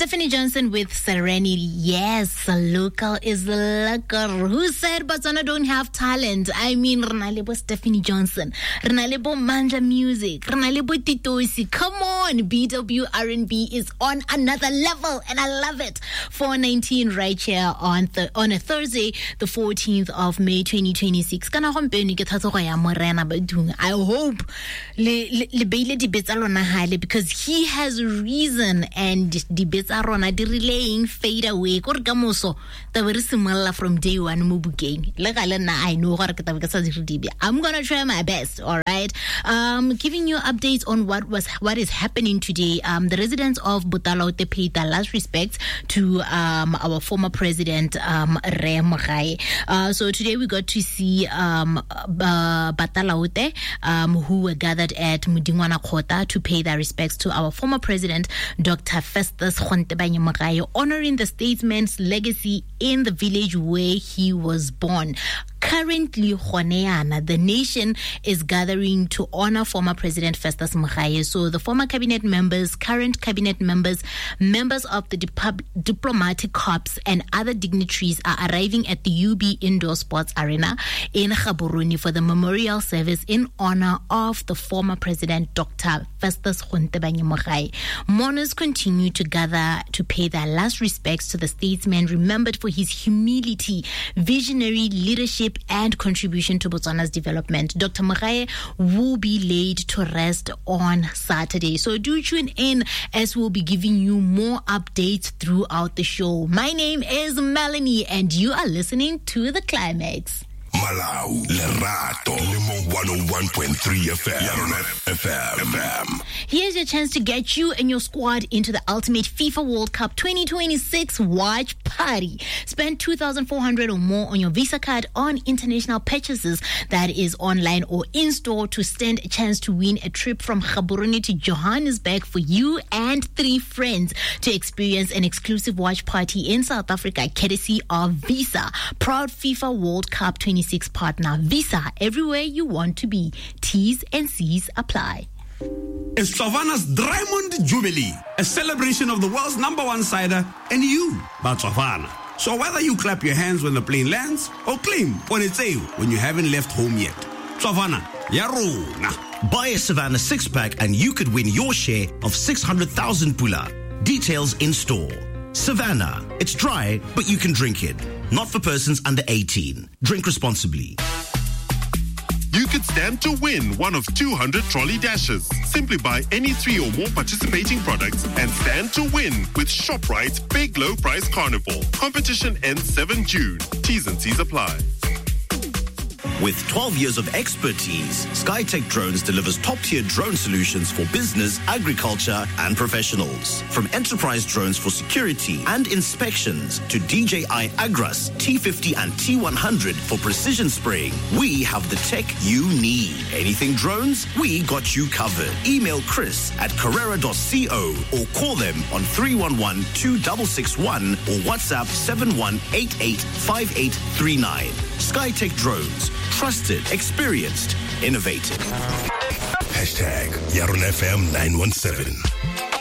Stephanie Johnson with Serenity. Yes, local is local. Who said Botswana don't have talent? I mean, Renalebo Stephanie Johnson, Renalebo Manja Music, Renalebo Titoisi. Come on, BW R&B is on another level, and I love it. 419 right here on a Thursday, the 14th of May 2026. I hope le beile dibetsa lona hale because he has reason, and debates are on a relaying fade away. From day one, I know I'm gonna try my best. All right, giving you updates on what is happening today. The residents of Botalaote paid their last respects to our former president Re Mogai. So today we got to see Batalaote who were gathered at Mudingwana Kota to pay their respects to our former president, Dr. Festus Khontebanye Mogai, honoring the statesman's legacy in the village where he was born. Currently, Honeana, the nation is gathering to honor former President Festus Mogai. So the former cabinet members, current cabinet members, members of the diplomatic corps, and other dignitaries are arriving at the UB Indoor Sports Arena in Gaborone for the memorial service in honor of the former President, Dr. Festus Khontebanye Mogai. Mourners continue to gather to pay their last respects to the statesman remembered for his humility, visionary leadership, and contribution to Botswana's development. Dr. Mogai will be laid to rest on Saturday. So do tune in as we'll be giving you more updates throughout the show. My name is Melanie, and you are listening to The Climax. Malau, Lerato, Limo 101.3 FM. Here's your chance to get you and your squad into the ultimate FIFA World Cup 2026 watch party. Spend 2,400 or more on your Visa card on international purchases, that is online or in-store, to stand a chance to win a trip from Gaborone to Johannesburg for you and 3 friends to experience an exclusive watch party in South Africa, courtesy of Visa, proud FIFA World Cup 26 partner. Visa, everywhere you want to be. T's and C's apply. It's Tsavana's Diamond Jubilee, a celebration of the world's #1 cider, and you, by Tsavana. So whether you clap your hands when the plane lands or claim ponetseo when you haven't left home yet, Tsavana, yarona. Buy a Savannah 6-pack and you could win your share of 600,000 pula. Details in store. Savannah, it's dry, but you can drink it. Not for persons under 18. Drink responsibly. You could stand to win one of 200 trolley dashes. Simply buy any 3 or more participating products and stand to win with ShopRite's Big Low Price Carnival. Competition ends 7 June. T's and C's apply. With 12 years of expertise, SkyTech Drones delivers top-tier drone solutions for business, agriculture, and professionals. From enterprise drones for security and inspections to DJI Agras, T50 and T100 for precision spraying, we have the tech you need. Anything drones? We got you covered. Email Chris at carrera.co or call them on 311-2661 or WhatsApp 71885839. SkyTech Drones. Trusted, experienced, innovative. #YaronFM 917.